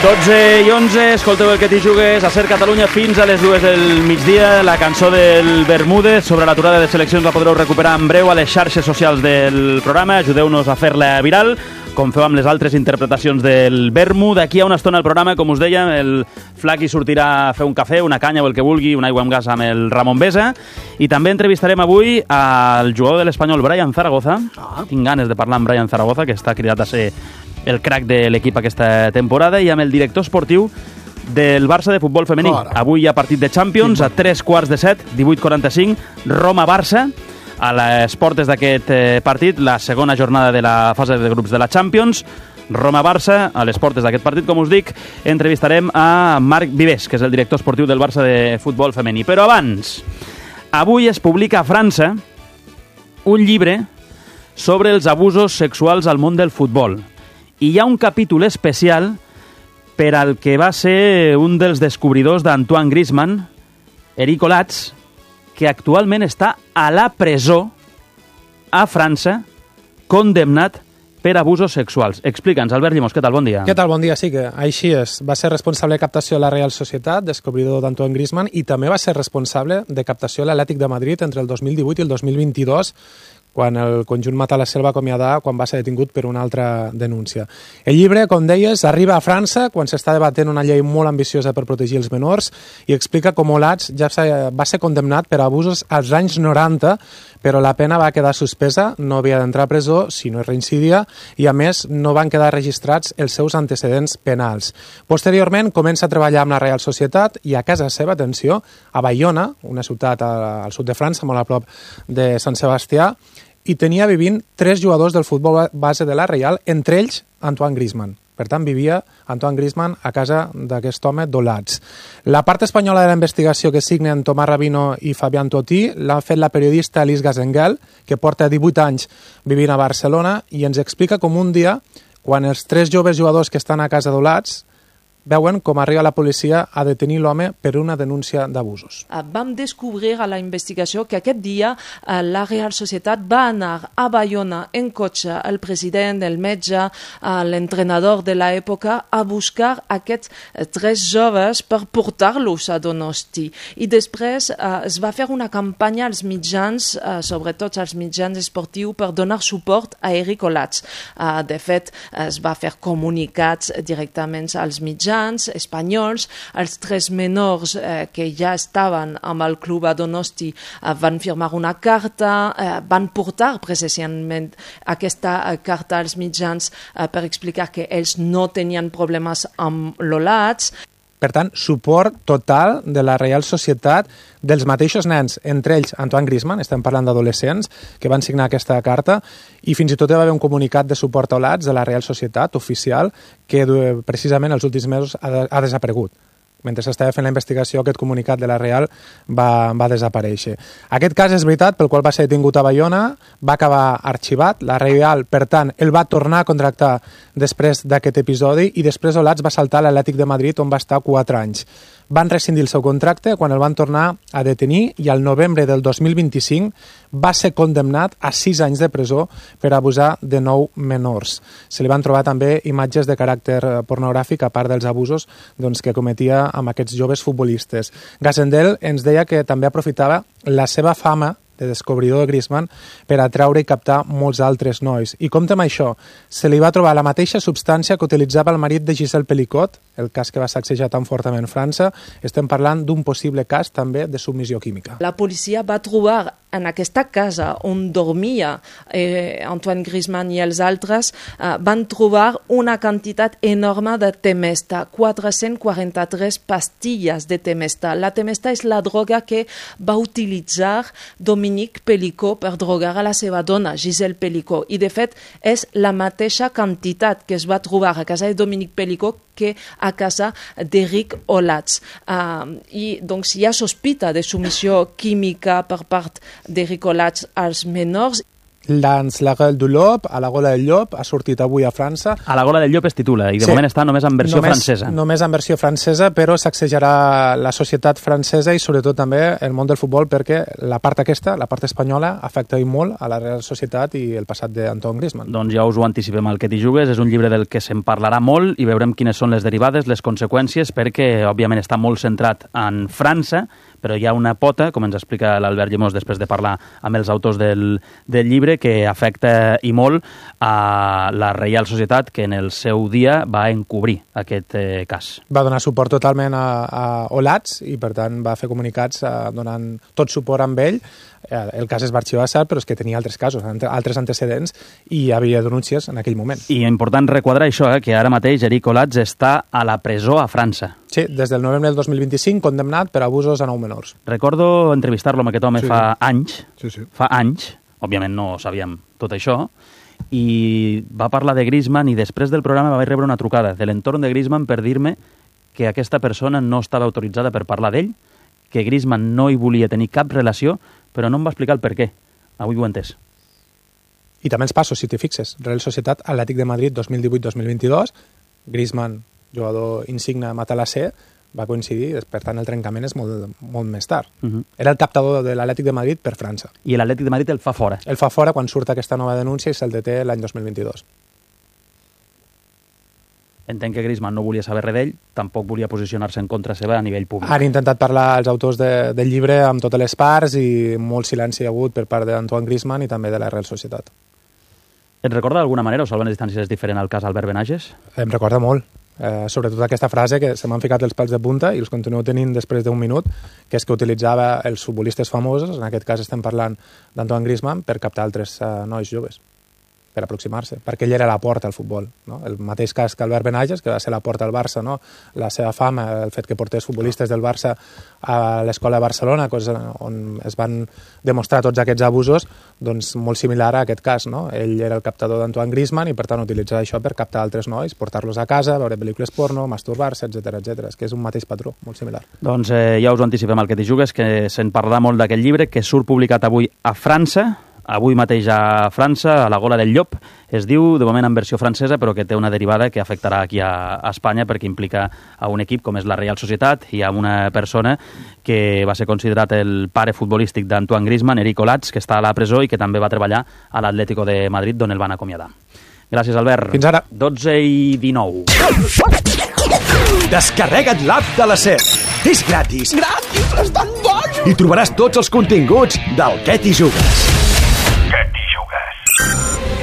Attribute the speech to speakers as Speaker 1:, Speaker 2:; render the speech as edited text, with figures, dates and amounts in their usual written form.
Speaker 1: 12:11, escolteu el que t'hi jugues a Ser Catalunya fins a les 2 del migdia. La cançó del Bermúdez sobre l'aturada de seleccions la podreu recuperar en breu a les xarxes socials del programa. Ajudeu-nos a fer-la viral, com feu amb les altres interpretacions del Bermú. D'aquí a una estona al programa, com us deia, el Flaqui sortirà a fer un cafè, una canya o el que vulgui, una aigua amb gas amb el Ramon Besa. I també entrevistarem avui al jugador de l'Espanyol, Brian Zaragoza. Tinc ganes de parlar amb Brian Zaragoza, que està cridat a ser el crack de l'equip aquesta temporada, i amb el director esportiu del Barça de futbol femení. Avui hi ha partit de Champions a 3:15, 18:45, Roma-Barça. A les portes d'aquest partit, la segona jornada de la fase de grups de la Champions, Roma-Barça. A les portes d'aquest partit, com us dic, entrevistarem a Marc Vives, que és el director esportiu del Barça de futbol femení. Però abans, avui es publica a França un llibre sobre els abusos sexuals al món del futbol. I hi ha un capítol especial per al que va ser un dels descobridors d'Antoine Griezmann, Eric Olatz, que actualment està a la presó a França, condemnat per abusos sexuals. Explica'ns, Albert Llimós, què tal? Bon dia.
Speaker 2: Què tal? Bon dia, sí que així és. Va ser responsable de captació de la Real Societat, descobridor d'Antoine Griezmann, i també va ser responsable de captació de l'Atlètic de Madrid entre el 2018 i el 2022, quan el conjunt Mata-la-Selva el va acomiadar quan va ser detingut per una altra denúncia. El llibre, com deies, arriba a França quan s'està debatent una llei molt ambiciosa per protegir els menors i explica com Olatz ja va ser condemnat per abusos als anys 90, però la pena va quedar suspesa, no havia d'entrar a presó si no reincidia i, a més, no van quedar registrats els seus antecedents penals. Posteriorment, comença a treballar amb la Real Societat i a casa seva, atenció, a Bayona, una ciutat al sud de França, molt a prop de Sant Sebastià, i tenia vivint 3 jugadors del futbol base de la Real, entre ells Antoine Griezmann. Per tant, vivia Antoine Griezmann a casa d'aquest home d'Olatz. La part espanyola de la investigació que signen Tomàs Rabino i Fabián Totí l'ha fet la periodista Alice Gazengel, que porta 18 anys vivint a Barcelona, i ens explica com un dia, quan els 3 joves jugadors que estan a casa d'Olatz veuen com arriba la policia a detenir l'home per una denúncia d'abusos.
Speaker 3: Vam descobrir a la investigació que aquest dia la Real Societat va anar a Bayona en cotxe, el president, el metge, l'entrenador de l'època, a buscar aquests 3 joves per portar-los a Donosti. I després es va fer una campanya als mitjans, sobretot als mitjans esportius, per donar suport a Eric Olatz. De fet, es va fer comunicats directament als mitjans espanyols. Els 3 menors que ja estaven amb el club a Donosti van firmar una carta, van portar precisament aquesta carta als mitjans per explicar que ells no tenien problemes amb l'Olatz.
Speaker 2: Per tant, suport total de la Real Societat dels mateixos nens, entre ells Antoine Griezmann, estem parlant d'adolescents, que van signar aquesta carta, i fins i tot hi va haver un comunicat de suport a Olatz de la Real Societat oficial que precisament els últims mesos ha desaparegut. Mentre s'estava fent la investigació, aquest comunicat de la Real va desaparèixer. Aquest cas és veritat, pel qual va ser detingut a Bayona, va acabar arxivat. La Real, per tant, el va tornar a contractar després d'aquest episodi i després Olatz va saltar a l'Atlètic de Madrid, on va estar 4 anys. Van rescindir el seu contracte quan el van tornar a detenir i al novembre del 2025 va ser condemnat a 6 anys de presó per abusar de 9 menors. Se li van trobar també imatges de caràcter pornogràfic, a part dels abusos que cometia amb aquests joves futbolistes. Gazendel ens deia que també aprofitava la seva fama de descobridor de Griezmann per atraure i captar molts altres nois. I compte amb això, se li va trobar la mateixa substància que utilitzava el marit de Giselle Pelicot, el cas que va sacsejar tan fortament França. Estem parlant d'un possible cas també de submissió química.
Speaker 3: La policia va trobar en aquesta casa on dormia Antoine Griezmann i els altres, van trobar una quantitat enorme de temesta, 443 pastilles de temesta. La temesta és la droga que va utilitzar Dominique Pelicot per drogar a la seva dona, Giselle Pelicot. I, de fet, és la mateixa quantitat que es va trobar a casa de Dominique Pelicot que a casa d'Eric Olatz. I, doncs, hi ha sospita de submissió química per part d'Eric Olatz als menors.
Speaker 2: Dans la Gueule du Llop, a la Gola del Llop, ha sortit avui a França.
Speaker 1: A la Gola del Llop es titula, i de moment està només en versió francesa.
Speaker 2: Només en versió francesa, però sacsejarà la societat francesa i sobretot també el món del futbol, perquè la part aquesta, la part espanyola, afecta molt a la Real Societat i el passat d'Antoine Griezmann.
Speaker 1: Doncs ja us ho anticipem al que t'hi jugues, és un llibre del que se'n parlarà molt i veurem quines són les derivades, les conseqüències, perquè òbviament està molt centrat en França, però hi ha una pota, com ens explica l'Albert Llimós després de parlar amb els autors del llibre, que afecta i molt a la Reial Societat, que en el seu dia va encobrir aquest cas.
Speaker 2: Va donar suport totalment a Olatz i, per tant, va fer comunicats donant tot suport amb ell. El cas es va arxivar, però és que tenia altres casos, altres antecedents, i hi havia denúncies en aquell moment.
Speaker 1: I important requadrar això, que ara mateix Eric Olatz està a la presó a França.
Speaker 2: Sí, des del novembre del 2025, condemnat per abusos a 9 menors.
Speaker 1: Recordo entrevistar-lo amb aquest home fa anys, fa anys, òbviament no sabíem tot això, i va parlar de Griezmann i després del programa vaig rebre una trucada de l'entorn de Griezmann per dir-me que aquesta persona no estava autoritzada per parlar d'ell, que Griezmann no hi volia tenir cap relació, però no em va explicar el per què. Avui ho he entès.
Speaker 2: I també els passos, si t'hi fixes. Real Societat, Atlètic de Madrid 2018-2022, Griezmann, jugador insigne matalasser, va coincidir, per tant el trencament és molt més tard. Era el captador de l'Atlètic de Madrid per França.
Speaker 1: I l'Atlètic de Madrid el fa fora.
Speaker 2: El fa fora quan surt aquesta nova denúncia i se'l deté l'any 2022.
Speaker 1: Entenc que Griezmann no volia saber res d'ell, tampoc volia posicionar-se en contra seva a nivell públic.
Speaker 2: Han intentat parlar els autors del llibre amb totes les parts i molt silenci ha hagut per part d'Antoine Griezmann i també de la Real Societat.
Speaker 1: Et recorda d'alguna manera, o salvant les distàncies, és diferent al cas Albert Benages?
Speaker 2: Em recorda molt. Sobretot aquesta frase que se m'han ficat els pèls de punta i els continuo tenint després d'un minut, que és que utilitzava els futbolistes famosos, en aquest cas estem parlant d'Antoine Griezmann, per captar altres nois joves, per aproximar-se, perquè ell era la porta al futbol, no? El mateix cas que Albert Benages, que va ser la porta al Barça, no? La seva fama, el fet que portés futbolistes del Barça a l'escola de Barcelona, on es van demostrar tots aquests abusos, doncs molt similar a aquest cas, no? Ell era el captador d'Antoine Griezmann i per tant utilitzar això per captar altres nois, portar-los a casa, veure pel·lícules porno, masturbar-se, etc. És que és un mateix patró, molt similar.
Speaker 1: Doncs ja us ho anticipem al que t'hi jugues, que se'n parlarà molt d'aquest llibre, que surt publicat avui a França, avui mateix a França, a la Gola del Llop, es diu, de moment en versió francesa, però que té una derivada que afectarà aquí a Espanya perquè implica a un equip com és la Real Societat i a una persona que va ser considerat el pare futbolístic d'Antoine Griezmann, Eric Olatz, que està a la presó i que també va treballar a l'Atlético de Madrid, d'on el van acomiadar. Gràcies, Albert.
Speaker 2: Fins ara.
Speaker 1: 12:19.
Speaker 4: Descarrega't l'app de la SER. És gratis.
Speaker 5: Gratis, és tan bon!
Speaker 4: I trobaràs tots els continguts del que t'hi jugues.